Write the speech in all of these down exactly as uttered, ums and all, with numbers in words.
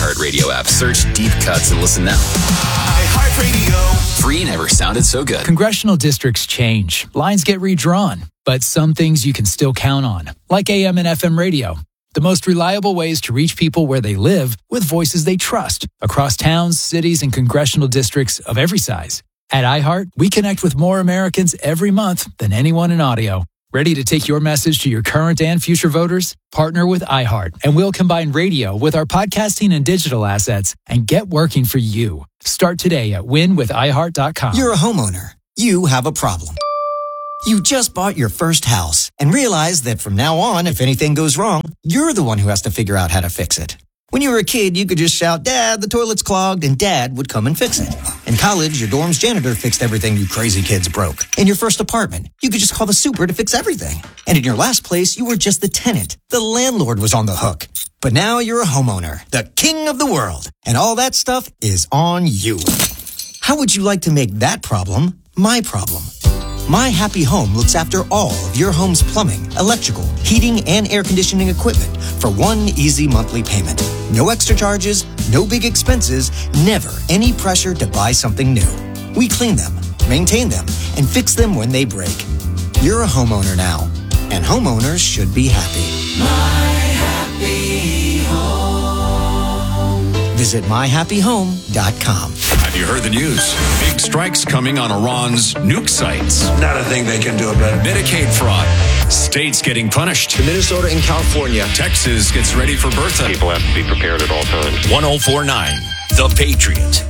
iHeartRadio app. Search Deep Cuts and listen now. iHeartRadio. Free never sounded so good. Congressional districts change. Lines get redrawn. But some things you can still count on, like A M and F M radio. The most reliable ways to reach people where they live with voices they trust across towns, cities, and congressional districts of every size. At iHeart, we connect with more Americans every month than anyone in audio. Ready to take your message to your current and future voters? Partner with iHeart, and we'll combine radio with our podcasting and digital assets and get working for you. Start today at win with i heart dot com. You're a homeowner. You have a problem. You just bought your first house and realize that from now on, if anything goes wrong, you're the one who has to figure out how to fix it. When you were a kid, you could just shout, "Dad, the toilet's clogged," and Dad would come and fix it. In college, your dorm's janitor fixed everything you crazy kids broke. In your first apartment, you could just call the super to fix everything. And in your last place, you were just the tenant. The landlord was on the hook. But now you're a homeowner, the king of the world, and all that stuff is on you. How would you like to make that problem my problem? My Happy Home looks after all of your home's plumbing, electrical, heating, and air conditioning equipment for one easy monthly payment. No extra charges, no big expenses, never any pressure to buy something new. We clean them, maintain them, and fix them when they break. You're a homeowner now, and homeowners should be happy. My Happy Home. Visit my happy home dot com. Have you heard the news? Big strikes coming on Iran's nuke sites. Not a thing they can do about it. Medicaid fraud. States getting punished. Minnesota and California. Texas gets ready for Bertha. People have to be prepared at all times. one oh four point nine, The Patriot.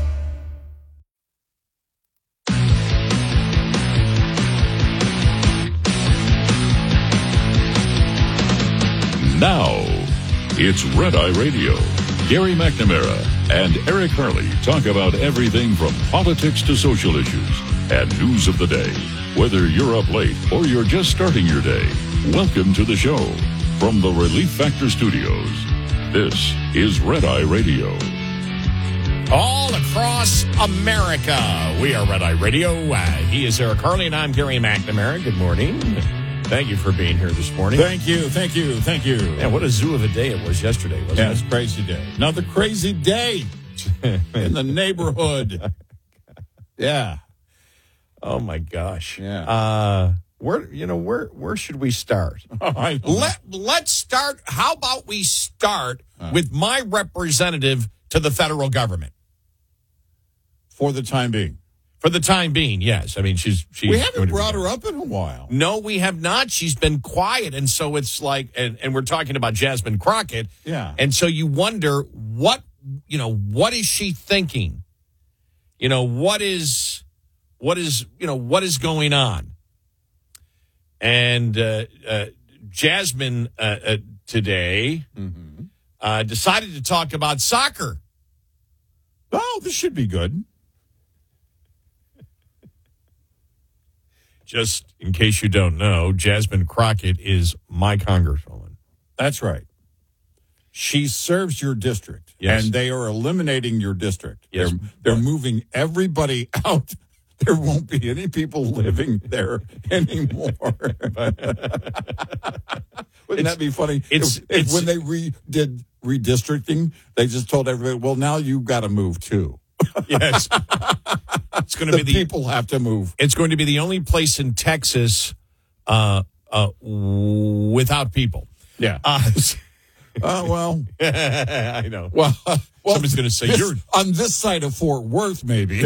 Now, it's Red Eye Radio. Gary McNamara and Eric Harley talk about everything from politics to social issues and news of the day. Whether you're up late or you're just starting your day, welcome to the show. From the Relief Factor Studios, this is Red Eye Radio. All across America, we are Red Eye Radio. Uh, he is Eric Harley, and I'm Gary McNamara. Good morning. Thank you for being here this morning. Thank you, thank you, thank you. And what a zoo of a day it was yesterday, wasn't yeah, it? It's a crazy day. Another crazy day in the neighborhood. Yeah. Oh my gosh. Yeah. Uh, where you know where where should we start? I Let let's start. How about we start uh, with my representative to the federal government for the time being. For the time being, yes. I mean, she's she's. We haven't brought her up in a while. No, we have not. She's been quiet, and so it's like, and, and we're talking about Jasmine Crockett. Yeah. And so you wonder what you know what is she thinking? You know what is what is you know what is going on? And uh, uh, Jasmine uh, uh, today mm-hmm. uh, decided to talk about soccer. Oh, this should be good. Just in case you don't know, Jasmine Crockett is my congresswoman. That's right. She serves your district, yes. And they are eliminating your district. Yes. They're, they're moving everybody out. There won't be any people living there anymore. Wouldn't that be funny? It's, if, it's if when they re, did redistricting, they just told everybody, well, now you've got to move too. Yes. It's going to the be the people have to move. It's going to be the only place in Texas uh, uh, without people. Yeah. Uh, uh, well, I know. Well, uh, well somebody's going to say this, you're on this side of Fort Worth, maybe.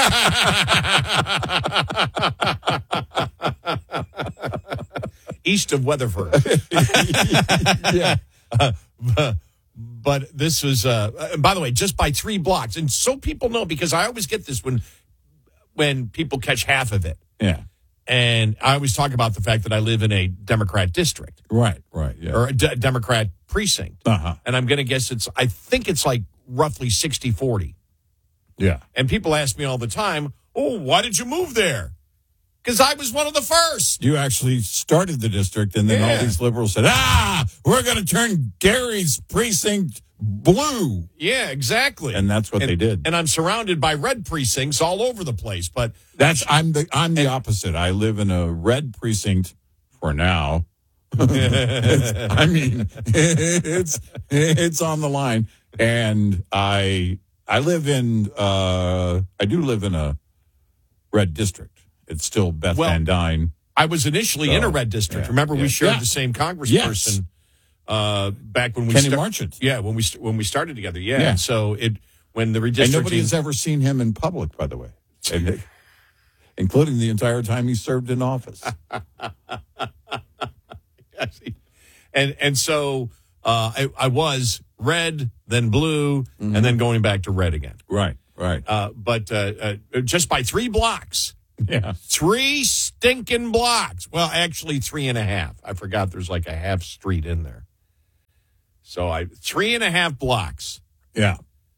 East of Weatherford. Yeah. Uh, but, but this was, uh, by the way, just by three blocks. And so people know, because I always get this when when people catch half of it. Yeah. And I always talk about the fact that I live in a Democrat district. Right, right, yeah. Or a D- Democrat precinct. Uh-huh. And I'm going to guess it's, I think it's like roughly sixty forty. Yeah. And people ask me all the time, oh, why did you move there? Because I was one of the first. You actually started the district, and then Yeah. all these liberals said, ah, we're going to turn Gary's precinct blue. Yeah, exactly. And that's what and, they did. And I'm surrounded by red precincts all over the place. But that's I'm the I'm the opposite. I live in a red precinct for now. It's, I mean, it's it's on the line. And I I live in, uh, I do live in a red district. It's still Beth Well, Van Dyne. I was initially So, in a red district. yeah, Remember, yeah, we shared yeah. the same congressperson Yes. uh, back when we Kenny sta- Marchant. Yeah, when we st- when we started together. Yeah. Yeah. And so it when the And redistricting. nobody has ever seen him in public, by the way, and, including the entire time he served in office. and and so uh, I, I was red, then blue, Mm-hmm. and then going back to red again. Right, right. Uh, but uh, uh, just by three blocks. Yeah. Three stinking blocks. Well, actually, three and a half. I forgot there's like a half street in there. So I three and a half blocks. Yeah.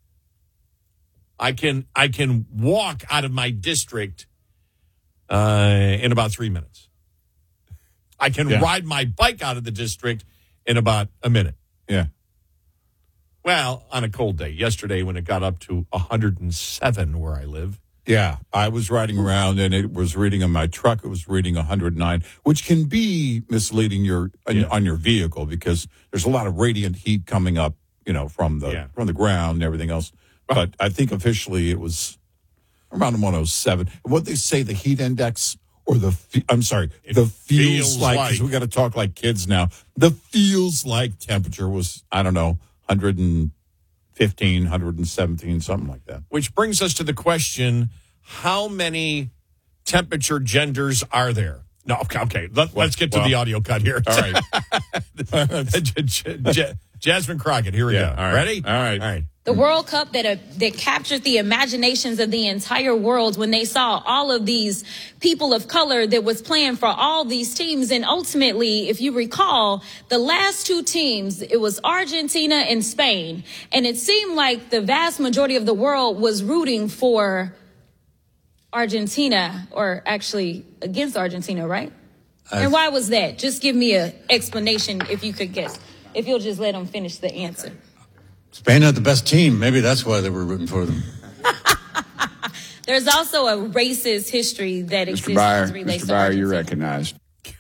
I can I can walk out of my district uh, in about three minutes. I can Yeah. ride my bike out of the district in about a minute. Yeah. Well, on a cold day. Yesterday, when it got up to one hundred seven where I live. Yeah, I was riding around and it was reading on my truck. It was reading one hundred nine, which can be misleading your on, Yeah. on your vehicle because there's a lot of radiant heat coming up, you know, from the Yeah. from the ground and everything else. But I think officially it was around one oh seven. What they say, the heat index or the fe- I'm sorry, It the feels, feels like, like. 'cause we got to talk like kids now. The feels like temperature was I don't know one hundred fifteen, one hundred seventeen, something like that. Which brings us to the question, how many temperature genders are there? No, okay, okay. Let, let's get to well, the audio cut here. All right. J- J- J- Jasmine Crockett, here we Yeah, go. all right. Ready? All right. All right. The World Cup that uh, that captured the imaginations of the entire world when they saw all of these people of color that was playing for all these teams. And ultimately, if you recall, the last two teams, it was Argentina and Spain. And it seemed like the vast majority of the world was rooting for Argentina, or actually against Argentina, right? I've, and why was that? Just give me an explanation if you could guess. If you'll just let them finish the answer. Spain had the best team. Maybe that's why they were rooting for them. There's also a racist history that exists. Mister Byer, as it relates Mister to Byer, Argentina. you're recognized.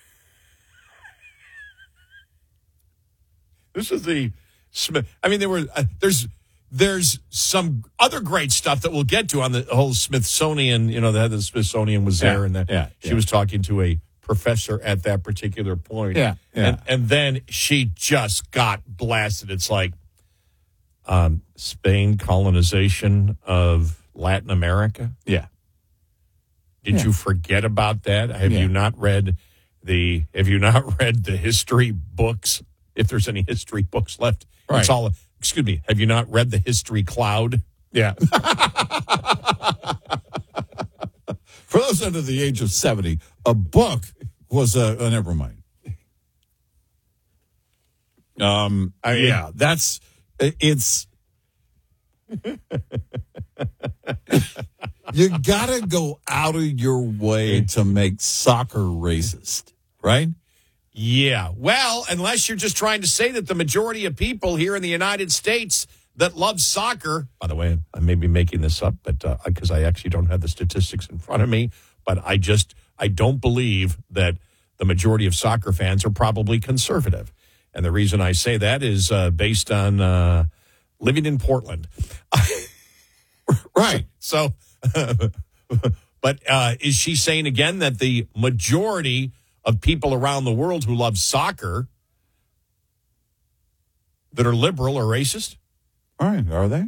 This is the Smith. I mean, there were uh, there's there's some other great stuff that we'll get to on the whole Smithsonian. You know, the head of the Smithsonian was there, Yeah, and that yeah, she yeah. was talking to a professor at that particular point. Yeah, yeah. And, and then she just got blasted. It's like um, Spain colonization of Latin America. Yeah. Did Yeah. you forget about that? Have Yeah. you not read the Have you not read the history books? If there's any history books left, Right. it's all. Excuse me. Have you not read the history cloud? Yeah. For those under the age of seventy, a book was a, a never mind. Um, I, yeah, that's it's. You gotta go out of your way to make soccer racist, right? Yeah. Well, unless you're just trying to say that the majority of people here in the United States that love soccer, by the way, I may be making this up, but because I actually don't have the statistics in front of me, but I just, I don't believe that the majority of soccer fans are probably conservative. And the reason I say that is uh, based on uh, living in Portland. Right. So, but uh, is she saying again that the majority of people around the world who love soccer that are liberal are racist? All right, are they?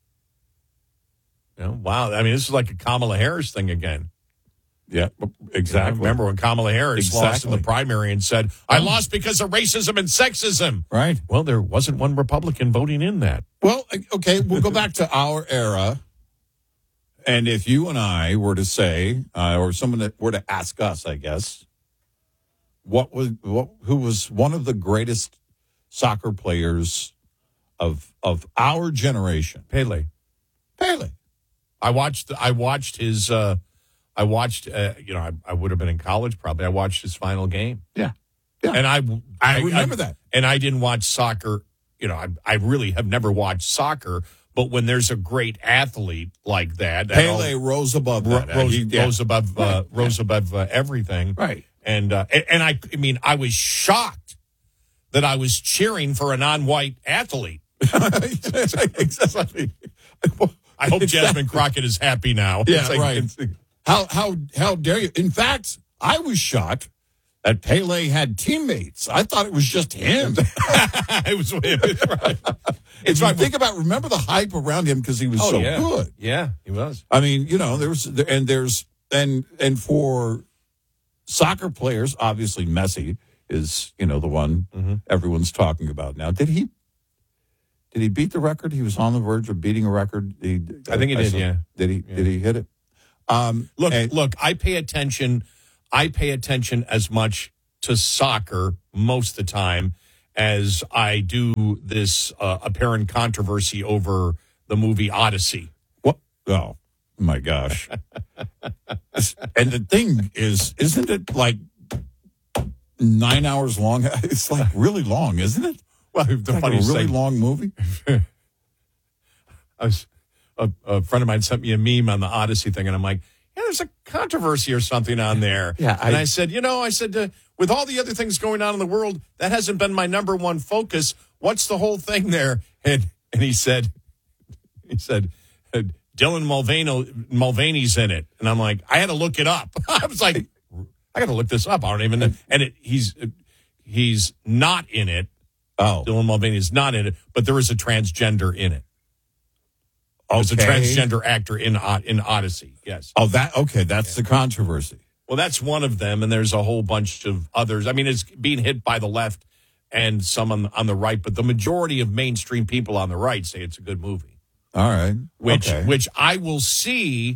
Yeah, wow. I mean, this is like a Kamala Harris thing again. Yeah, exactly. Remember when Kamala Harris lost in the Exactly. primary and said, I lost because of racism and sexism. Right. Well, there wasn't one Republican voting in that. Well, okay, we'll go back to our era. And if you and I were to say, uh, or someone that were to ask us, I guess, what was what who was one of the greatest soccer players of of our generation? Pele. Pele. I watched. I watched his. Uh, I watched. Uh, you know, I, I would have been in college probably. I watched his final game. Yeah, yeah. And I, I remember that. And I didn't watch soccer. You know, I, I really have never watched soccer. But when there's a great athlete like that, that Pele all- rose above ro- that. rose, He- yeah. rose above, uh, Right, rose above uh, everything. Right. And uh, and, and I, I mean, I was shocked that I was cheering for a non-white athlete. exactly. I hope Jasmine Crockett is happy now. Yeah, It's like- right. How how how dare you? In fact, I was shocked that Pele had teammates. I thought it was just him. it was him. It's right. It's right. Think about remember the hype around him because he was Oh, so yeah. good. Yeah, he was. I mean, you know, there's and there's and and for soccer players, obviously Messi is, you know, the one Mm-hmm. everyone's talking about now. Did he did he beat the record? He was on the verge of beating a record. He, I think he did, yeah. Did he did he hit it? Um Look, and- look, I pay attention. I pay attention as much to soccer most of the time as I do this uh, apparent controversy over the movie Odyssey. What? Oh, my gosh. And the thing is, isn't it like nine hours long? It's like really long, isn't it? Well, the Like a funny really thing, long movie? I was, a, a friend of mine sent me a meme on the Odyssey thing, and I'm like, yeah, there's a controversy or something on there. Yeah, and I- I said, you know, I said, uh, with all the other things going on in the world, that hasn't been my number one focus. What's the whole thing there? And and he said, he said, uh, Dylan Mulvaney, Mulvaney's in it, and I'm like, I had to look it up. I was like, I got to look this up. I don't even know. And it, he's he's not in it. Oh, Dylan Mulvaney is not in it, but there is a transgender in it. There's a Okay. transgender actor in O- in Odyssey. Yes. Oh, that okay. That's the controversy. Well, that's one of them, and there's a whole bunch of others. I mean, it's being hit by the left and some on, on the right, but the majority of mainstream people on the right say it's a good movie. All right. Which okay. which I will see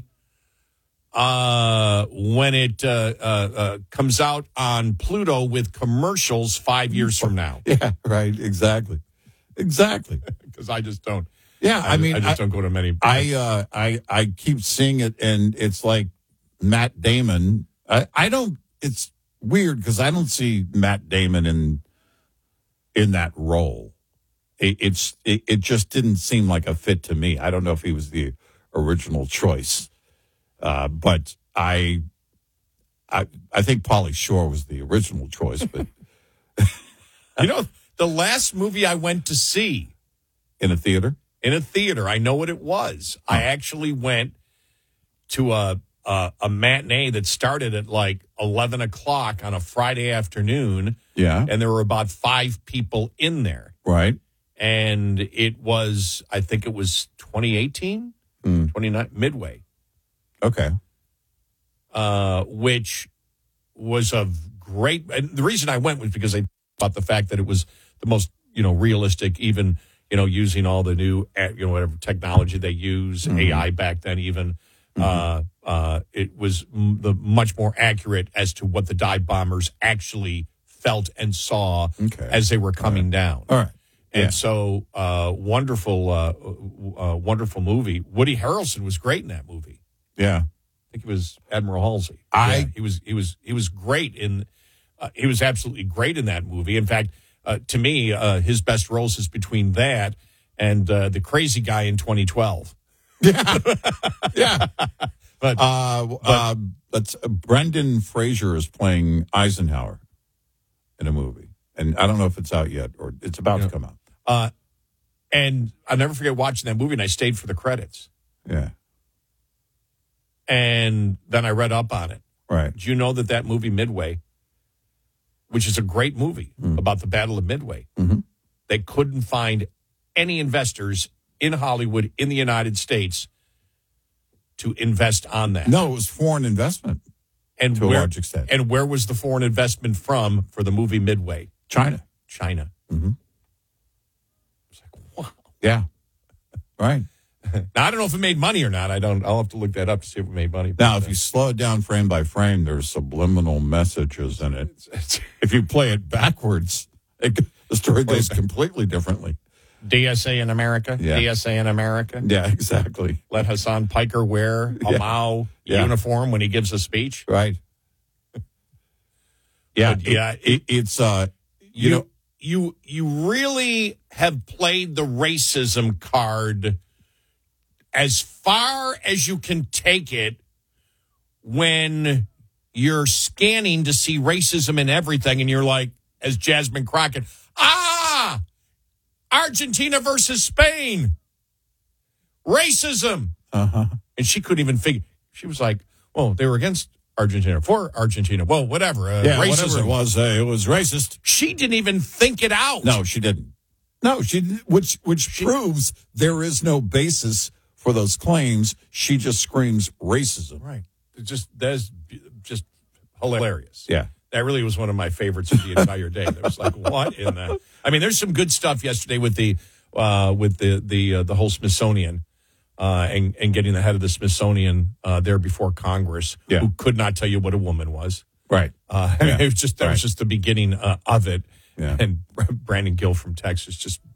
uh, when it uh, uh, uh, comes out on Pluto with commercials five years from now. Yeah. Right. Exactly. Exactly. Because I just don't. Yeah. I, I, mean, I just I, don't go to many. I uh, I I keep seeing it, and it's like Matt Damon. I, I don't. It's weird because I don't see Matt Damon in in that role. It, it's it, it just didn't seem like a fit to me. I don't know if he was the original choice, uh, but I I I think Pauly Shore was the original choice. But You know, the last movie I went to see in a theater, in a theater, I know what it was. I actually went to a, a a matinee that started at like eleven o'clock on a Friday afternoon, yeah, and there were about five people in there. right. And it was, I think it was twenty eighteen, Mm. twenty-nine, Midway, Okay. uh, which was a great. And the reason I went was because I thought the fact that it was the most, you know, realistic, even, you know, using all the new, uh, you know, whatever technology they use, Mm-hmm. A I back then, even. Uh, uh, it was m- the much more accurate as to what the dive bombers actually felt and saw Okay. as they were coming down. All right. And Yeah. so, uh, wonderful, uh, uh, wonderful movie. Woody Harrelson was great in that movie. Yeah. I think it was Admiral Halsey. I- Yeah, he was he was he was great in uh, he was absolutely great in that movie. In fact, uh, to me, uh, his best roles is between that and uh, the crazy guy in twenty twelve. Yeah. But Uh, uh, that's uh, Brendan Fraser is playing Eisenhower in a movie, and I don't know if it's out yet or it's about Yeah. to come out. uh, and I'll never forget watching that movie, and I stayed for the credits, Yeah, and then I read up on it. right. Do you know that that movie Midway, which is a great movie about the Battle of Midway, Mhm. they couldn't find any investors in Hollywood in the United States to invest on that. No, it was foreign investment and to a where, large extent. And where was the foreign investment from for the movie Midway? China. China. Mm-hmm. It's like, wow. Yeah, right. Now I don't know if it made money or not. I don't. I'll have to look that up to see if it made money. Now, if you slow it down frame by frame, there's subliminal messages in it. If you play it backwards, it, the story goes completely differently. D S A in America, Yeah. D S A in America. Yeah, exactly. Let Hassan Piker wear a Yeah. Mao Yeah. uniform when he gives a speech. Right. Yeah, But, yeah, It, it, it's uh, you, You know, you you really have played the racism card as far as you can take it when you're scanning to see racism in everything, and you're like, as Jasmine Crockett, ah, Argentina versus Spain. Racism. Uh-huh. And she couldn't even figure. She was like, well, they were against Argentina, for Argentina. Well, whatever. Uh, yeah, racism. whatever it was, uh, it was racist. She didn't even think it out. No, she didn't. No, she which which she, proves there is no basis for those claims. She just screams racism. Right. It just that's just hilarious. Yeah. That really was one of my favorites of the entire day. There was like, what in the? I mean, there's some good stuff yesterday with the uh, with the the uh, the whole Smithsonian uh, and and getting the head of the Smithsonian uh, there before Congress, yeah. who could not tell you what a woman was. Right. Uh, I mean, yeah. it was just that right. was just the beginning uh, of it. Yeah. And Brandon Gill from Texas just